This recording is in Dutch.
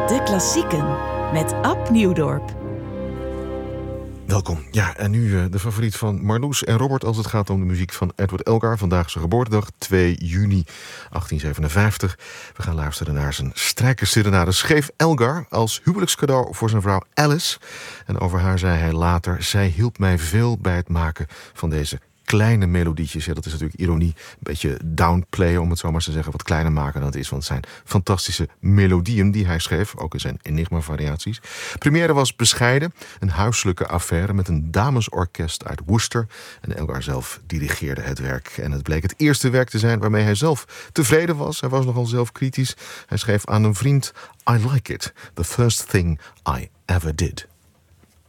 De klassieken met Ab Nieuwdorp. Welkom. Ja, en nu de favoriet van Marloes en Robert als het gaat om de muziek van Edward Elgar. Vandaag zijn geboortedag, 2 juni 1857. We gaan luisteren naar zijn strijkerserenade. Schreef Elgar als huwelijkscadeau voor zijn vrouw Alice. En over haar zei hij later: zij hielp mij veel bij het maken van deze kleine melodietjes. Ja, dat is natuurlijk ironie. Een beetje downplayen, om het zo maar te zeggen. Wat kleiner maken dan het is. Want het zijn fantastische melodieën die hij schreef. Ook in zijn Enigma-variaties. Première was bescheiden. Een huiselijke affaire met een damesorkest uit Worcester. En Elgar zelf dirigeerde het werk. En het bleek het eerste werk te zijn waarmee hij zelf tevreden was. Hij was nogal zelfkritisch. Hij schreef aan een vriend: I like it. The first thing I ever did.